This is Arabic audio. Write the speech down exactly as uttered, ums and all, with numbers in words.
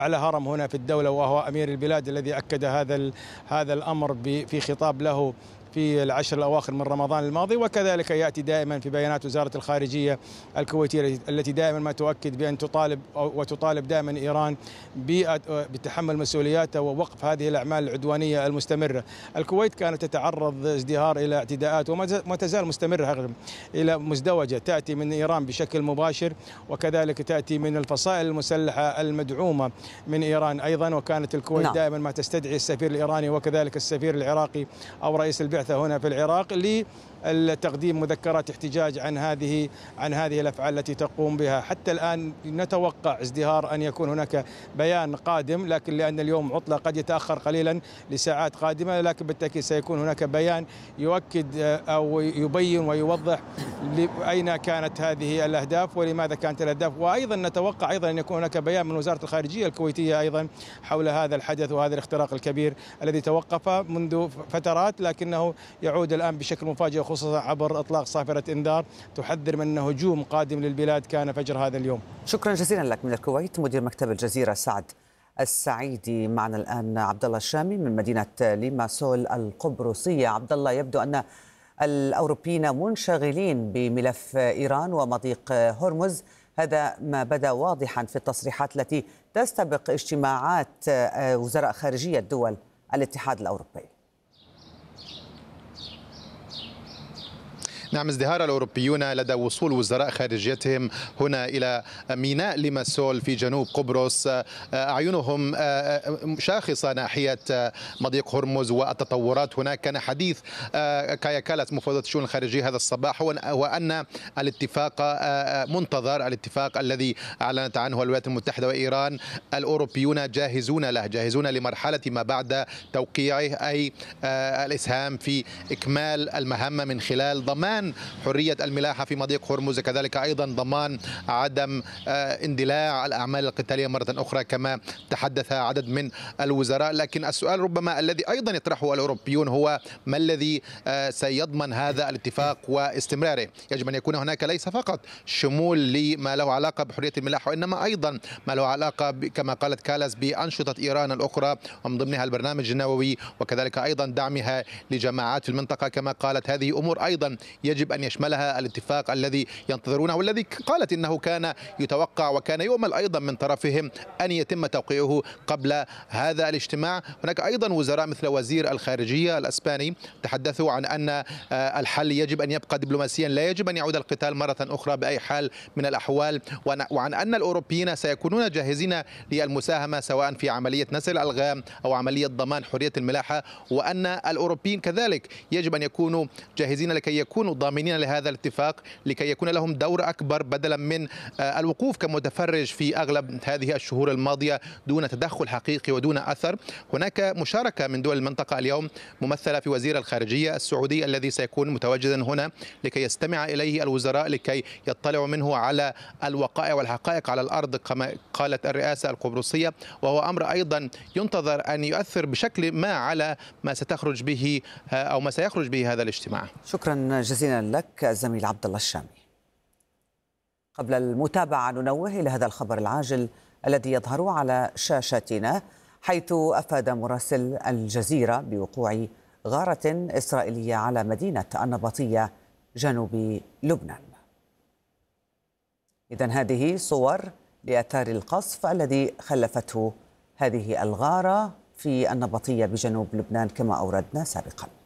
على هرم هنا في الدولة، وهو أمير البلاد الذي أكد هذا هذا الأمر في خطاب له في العشر الأواخر من رمضان الماضي. وكذلك يأتي دائما في بيانات وزارة الخارجية الكويتية التي دائما ما تؤكد بأن تطالب وتطالب دائما إيران بتحمل مسؤولياتها ووقف هذه الأعمال العدوانية المستمرة. الكويت كانت تتعرض ازدهار إلى اعتداءات وما تزال مستمرة إلى مزدوجة تأتي من إيران بشكل مباشر، وكذلك تأتي من الفصائل المسلحة المدعومة من إيران أيضا. وكانت الكويت نعم. دائما ما تستدعي السفير الإيراني وكذلك السفير العراقي أو رئيس البعثة هنا في العراق لتقديم مذكرات احتجاج عن هذه عن هذه الافعال التي تقوم بها. حتى الان نتوقع ازدهار ان يكون هناك بيان قادم، لكن لان اليوم عطله قد يتاخر قليلا لساعات قادمه، لكن بالتاكيد سيكون هناك بيان يؤكد او يبين ويوضح اين كانت هذه الاهداف ولماذا كانت الاهداف. وايضا نتوقع ايضا ان يكون هناك بيان من وزاره الخارجيه الكويتيه ايضا حول هذا الحدث وهذا الاختراق الكبير الذي توقف منذ فترات، لكنه يعود الآن بشكل مفاجئ، خصوصا عبر إطلاق صافرة إنذار تحذر من هجوم قادم للبلاد كان فجر هذا اليوم. شكرا جزيلا لك من الكويت مدير مكتب الجزيرة سعد السعيدي. معنا الآن عبد الله الشامي من مدينة ليماسول القبرصية. عبد الله، يبدو أن الأوروبيين منشغلين بملف إيران ومضيق هرمز، هذا ما بدا واضحا في التصريحات التي تستبق اجتماعات وزراء خارجية دول الاتحاد الأوروبي. نعم، ازدهار الأوروبيون لدى وصول وزراء خارجيتهم هنا إلى ميناء ليماسول في جنوب قبرص، أعينهم شاخصة ناحية مضيق هرمز والتطورات هناك. كان حديث كايا كالاس مفوضة الشؤون الخارجية هذا الصباح هو أن الاتفاق منتظر، الاتفاق الذي أعلنت عنه الولايات المتحدة وإيران. الأوروبيون جاهزون له، جاهزون لمرحلة ما بعد توقيعه، أي الإسهام في إكمال المهمة من خلال ضمان حرية الملاحة في مضيق هرمز، كذلك أيضا ضمان عدم اندلاع الأعمال القتالية مرة أخرى كما تحدث عدد من الوزراء. لكن السؤال ربما الذي أيضا يطرحه الأوروبيون هو ما الذي سيضمن هذا الاتفاق واستمراره. يجب أن يكون هناك ليس فقط شمول لما له علاقة بحرية الملاحة، وإنما أيضا ما له علاقة كما قالت كالاس بأنشطة إيران الأخرى ومن ضمنها البرنامج النووي، وكذلك أيضا دعمها لجماعات في المنطقة كما قالت. هذه أمور أيضا يجب أن يشملها الاتفاق الذي ينتظرونه والذي قالت إنه كان يتوقع وكان يؤمل أيضا من طرفهم أن يتم توقيعه قبل هذا الاجتماع. هناك أيضا وزراء مثل وزير الخارجية الأسباني تحدثوا عن أن الحل يجب أن يبقى دبلوماسيا، لا يجب أن يعود القتال مرة أخرى بأي حال من الأحوال، وعن أن الأوروبيين سيكونون جاهزين للمساهمة سواء في عملية نسر الألغام أو عملية ضمان حرية الملاحة، وأن الأوروبيين كذلك يجب أن يكونوا جاهزين لكي يكونوا ضامنين لهذا الاتفاق، لكي يكون لهم دور أكبر بدلا من الوقوف كمتفرج في أغلب هذه الشهور الماضية دون تدخل حقيقي ودون أثر. هناك مشاركة من دول المنطقة اليوم ممثلة في وزير الخارجية السعودي الذي سيكون متواجدا هنا لكي يستمع إليه الوزراء، لكي يطلعوا منه على الوقائع والحقائق على الأرض كما قالت الرئاسة القبرصية، وهو أمر أيضا ينتظر أن يؤثر بشكل ما على ما ستخرج به أو ما سيخرج به هذا الاجتماع. شكرا جزيلا لك الزميل عبد الله الشامي. قبل المتابعة ننوه إلى هذا الخبر العاجل الذي يظهر على شاشتنا، حيث أفاد مراسل الجزيرة بوقوع غارة إسرائيلية على مدينة النبطية جنوب لبنان. إذن هذه صور لآثار القصف الذي خلفته هذه الغارة في النبطية بجنوب لبنان كما أوردنا سابقا.